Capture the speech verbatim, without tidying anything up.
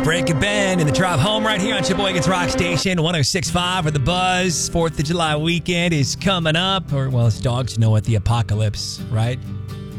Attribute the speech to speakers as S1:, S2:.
S1: Breaking Ben in the drive home right here on Sheboygan's Rock Station, one oh six point five, where the buzz. fourth of July weekend is coming up. Or, well, as dogs know what the apocalypse, right?